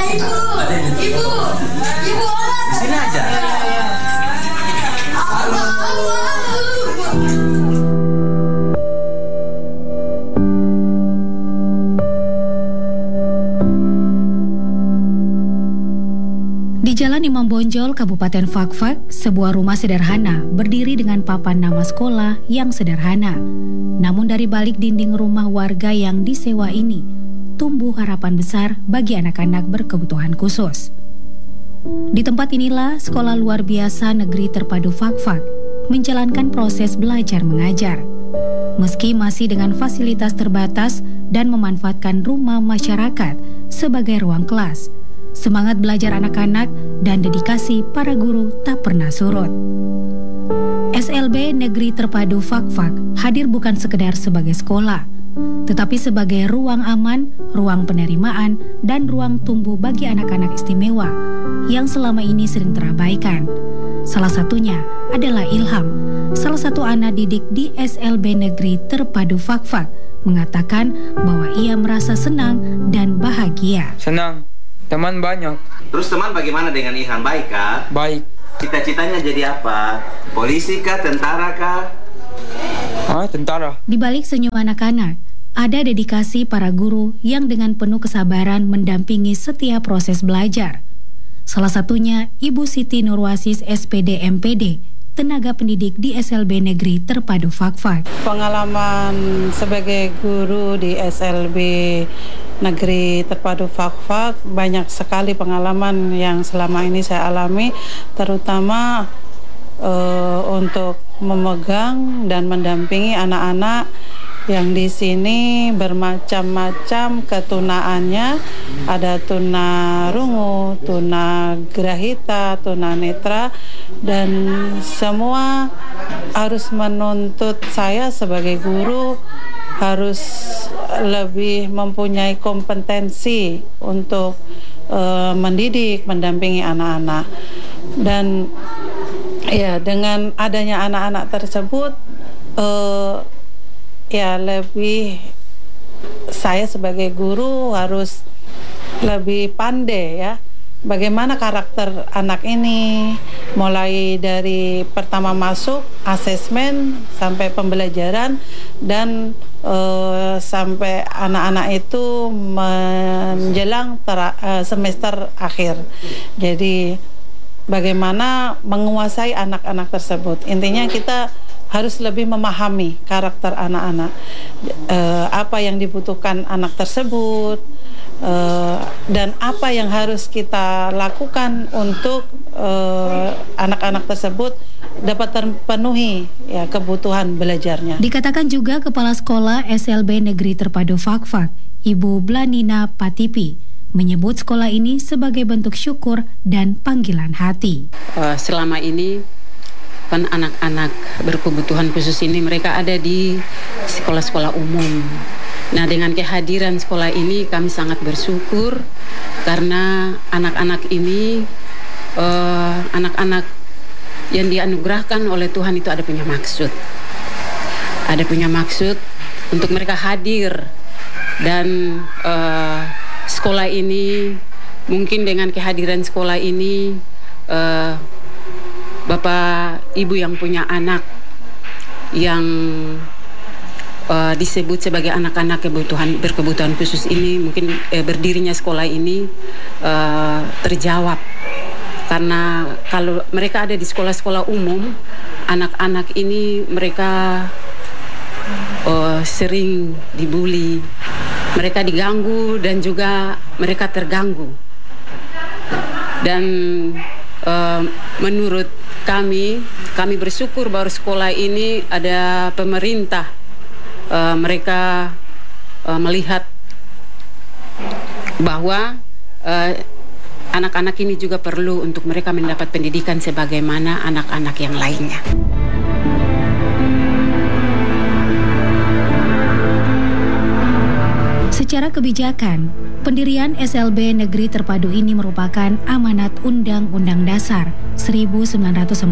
Di sini aja. Di Jalan Imam Bonjol, Kabupaten Fakfak, sebuah rumah sederhana berdiri dengan papan nama sekolah yang sederhana. Namun dari balik dinding rumah warga yang disewa ini, tumbuh harapan besar bagi anak-anak berkebutuhan khusus. Di tempat inilah sekolah luar biasa negeri terpadu Fakfak menjalankan proses belajar mengajar. Meski masih dengan fasilitas terbatas dan memanfaatkan rumah masyarakat sebagai ruang kelas, semangat belajar anak-anak dan dedikasi para guru tak pernah surut. SLB Negeri Terpadu Fakfak hadir bukan sekedar sebagai sekolah, tetapi sebagai ruang aman, ruang penerimaan, dan ruang tumbuh bagi anak-anak istimewa yang selama ini sering terabaikan. Salah satunya adalah Ilham, salah satu anak didik di SLB Negeri Terpadu Fakfak, mengatakan bahwa ia merasa senang dan bahagia. Senang. Teman banyak. Terus teman bagaimana dengan Ilham? Baik kah? Baik. Cita-citanya jadi apa? Polisi kah? Tentara kah? Tentara. Di balik senyum anak-anak, ada dedikasi para guru yang dengan penuh kesabaran mendampingi setiap proses belajar. Salah satunya Ibu Siti Nurwasis SPD MPD, tenaga pendidik di SLB Negeri Terpadu Fakfak. Pengalaman sebagai guru di SLB Negeri Terpadu Fakfak, banyak sekali pengalaman yang selama ini saya alami, terutama untuk memegang dan mendampingi anak-anak yang di sini bermacam-macam ketunaannya. Ada tuna rungu, tuna grahita, tuna netra, dan semua harus menuntut saya sebagai guru harus lebih mempunyai kompetensi untuk mendidik, mendampingi anak-anak. Dan ya, dengan adanya anak-anak tersebut, ya lebih saya sebagai guru harus lebih pandai ya, bagaimana karakter anak ini, mulai dari pertama masuk, asesmen, sampai pembelajaran, dan sampai anak-anak itu menjelang semester akhir. Jadi bagaimana menguasai anak-anak tersebut. Intinya kita harus lebih memahami karakter anak-anak, apa yang dibutuhkan anak tersebut, dan apa yang harus kita lakukan untuk anak-anak tersebut dapat terpenuhi ya kebutuhan belajarnya. Dikatakan juga Kepala Sekolah SLB Negeri Terpadu Fakfak, Ibu Blanina Patipi, menyebut sekolah ini sebagai bentuk syukur dan panggilan hati. Selama ini kan anak-anak berkebutuhan khusus ini mereka ada di sekolah-sekolah umum. Nah, dengan kehadiran sekolah ini kami sangat bersyukur karena anak-anak ini anak-anak yang dianugerahkan oleh Tuhan itu ada punya maksud. Ada punya maksud untuk mereka hadir, dan sekolah ini mungkin dengan kehadiran sekolah ini Bapak Ibu yang punya anak yang disebut sebagai anak-anak berkebutuhan khusus ini, mungkin berdirinya sekolah ini terjawab. Karena kalau mereka ada di sekolah-sekolah umum, anak-anak ini mereka sering dibully, mereka diganggu dan juga mereka terganggu. Dan menurut kami bersyukur bahwa sekolah ini ada pemerintah, mereka melihat bahwa anak-anak ini juga perlu untuk mereka mendapat pendidikan sebagaimana anak-anak yang lainnya. Secara kebijakan, Pendirian SLB Negeri Terpadu ini merupakan amanat Undang-Undang Dasar 1945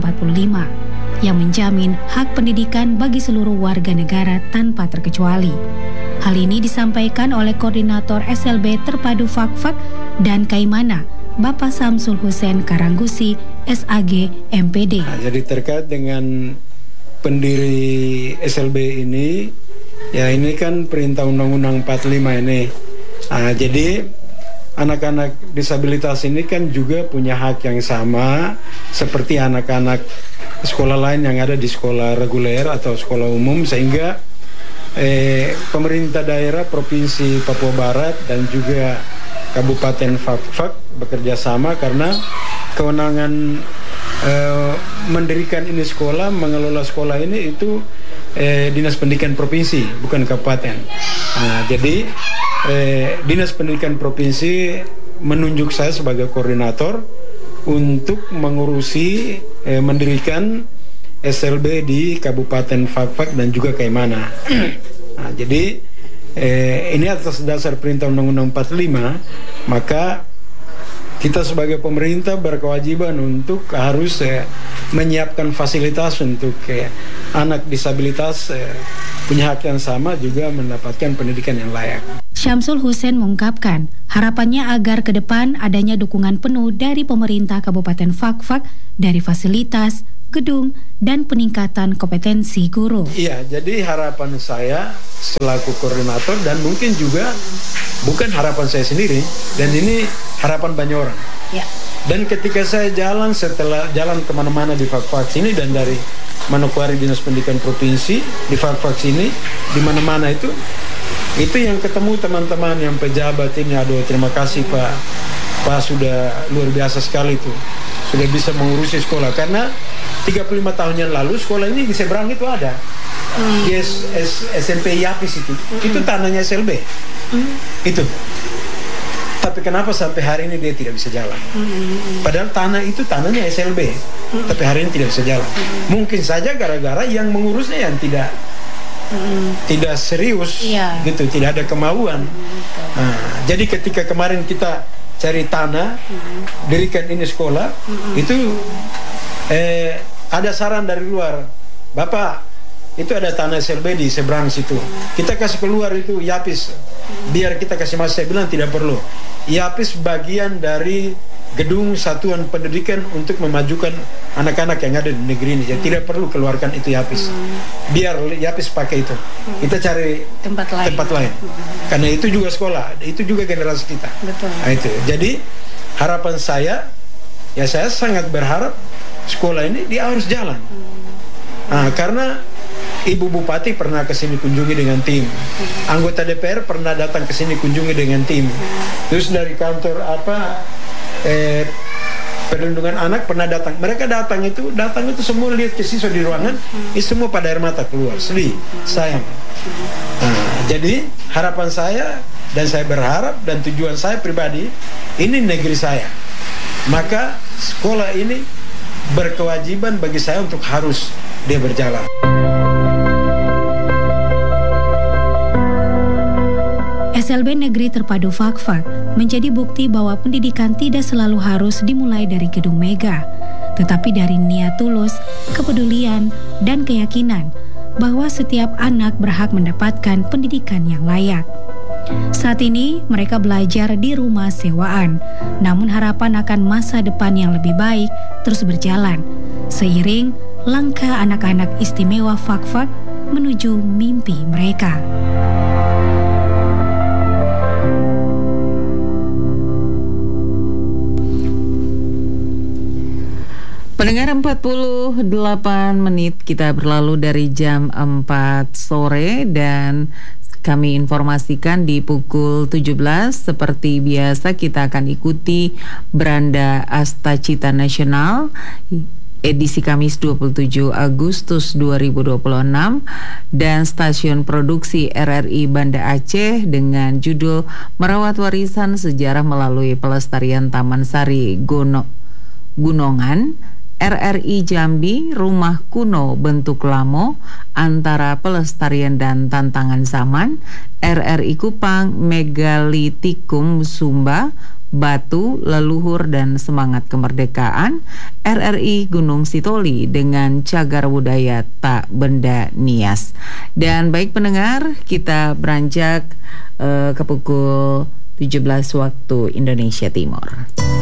yang menjamin hak pendidikan bagi seluruh warga negara tanpa terkecuali. Hal ini disampaikan oleh Koordinator SLB Terpadu Fakfak dan Kaimana, Bapak Samsul Hussein Karanggusi, SAG MPD. Jadi terkait dengan pendiri SLB ini, ya ini kan perintah Undang-Undang 45 ini. Jadi anak-anak disabilitas ini kan juga punya hak yang sama seperti anak-anak sekolah lain yang ada di sekolah reguler atau sekolah umum, sehingga pemerintah daerah Provinsi Papua Barat dan juga Kabupaten Fakfak bekerja sama karena kewenangan mendirikan ini sekolah, mengelola sekolah ini itu Dinas Pendidikan Provinsi, bukan kabupaten. Jadi Dinas Pendidikan Provinsi menunjuk saya sebagai koordinator untuk mengurusi mendirikan SLB di Kabupaten Fakfak dan juga Kaimana. Jadi ini atas dasar perintah Undang-Undang 45, maka kita sebagai pemerintah berkewajiban untuk harus menyiapkan fasilitas untuk anak disabilitas punya hak yang sama juga mendapatkan pendidikan yang layak. Syamsul Hussein mengungkapkan harapannya agar ke depan adanya dukungan penuh dari pemerintah Kabupaten Fakfak dari fasilitas, gedung, dan peningkatan kompetensi guru. Iya, jadi harapan saya selaku koordinator dan mungkin juga bukan harapan saya sendiri, dan ini harapan banyak orang. Ya. Dan ketika saya setelah jalan kemana-mana di Fakfak sini dan dari Manokwari Dinas Pendidikan Provinsi di Fakfak sini, di mana-mana itu yang ketemu teman-teman yang pejabat ini, aduh terima kasih Pak sudah luar biasa sekali itu, sudah bisa mengurusi sekolah, karena 35 tahun yang lalu sekolah ini di seberang itu ada di SMP Yapis itu tanahnya SLB itu. Tapi kenapa sampai hari ini dia tidak bisa jalan? Padahal tanah itu tanahnya SLB, tapi hari ini tidak bisa jalan. Mungkin saja gara-gara yang mengurusnya yang tidak serius, gitu, tidak ada kemauan. Jadi ketika kemarin kita cari tanah, dirikan ini sekolah, itu ada saran dari luar, Bapak, itu ada tanah SLB di seberang situ, kita kasih keluar itu Yapis, biar kita kasih masuk. Saya bilang tidak perlu. Yapis bagian dari gedung satuan pendidikan untuk memajukan anak-anak yang ada di negeri ini. Jadi tidak perlu keluarkan itu Yapis. Biar Yapis pakai itu. Kita cari tempat lain. Karena itu juga sekolah, itu juga generasi kita. Betul. Nah, itu. Jadi harapan saya, ya saya sangat berharap sekolah ini dia harus jalan. Karena Ibu Bupati pernah ke sini kunjungi dengan tim. Anggota DPR pernah datang ke sini kunjungi dengan tim. Terus dari kantor perlindungan anak pernah datang. Mereka datang itu semua lihat ke siswa di ruangan, itu semua pada air mata keluar, sedih, sayang. Jadi harapan saya dan saya berharap dan tujuan saya pribadi, ini negeri saya. Maka sekolah ini berkewajiban bagi saya untuk harus dia berjalan. SLB Negeri Terpadu Fakfak menjadi bukti bahwa pendidikan tidak selalu harus dimulai dari gedung megah, tetapi dari niat tulus, kepedulian, dan keyakinan bahwa setiap anak berhak mendapatkan pendidikan yang layak. Saat ini mereka belajar di rumah sewaan, namun harapan akan masa depan yang lebih baik terus berjalan, seiring langkah anak-anak istimewa Fakfak menuju mimpi mereka. Pendengar, 48 menit kita berlalu dari jam 4 sore dan kami informasikan di pukul 17 seperti biasa kita akan ikuti Beranda Astacita Nasional edisi Kamis 27 Agustus 2026 dan stasiun produksi RRI Banda Aceh dengan judul Merawat Warisan Sejarah Melalui Pelestarian Taman Sari Gunongan RRI Jambi, rumah kuno bentuk lamo antara pelestarian dan tantangan zaman. RRI Kupang, megalitikum Sumba, batu, leluhur dan semangat kemerdekaan. RRI Gunung Sitoli dengan cagar budaya tak benda nias. Dan baik pendengar, kita beranjak ke pukul 17 waktu Indonesia Timur.